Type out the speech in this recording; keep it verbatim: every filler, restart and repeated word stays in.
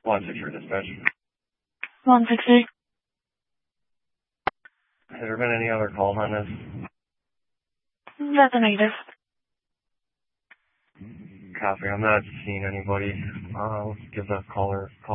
one six for dispatch. one sixty. Has there been any other calls on this? That's a negative. Copy. I'm not seeing anybody. Uh, let's give the caller call.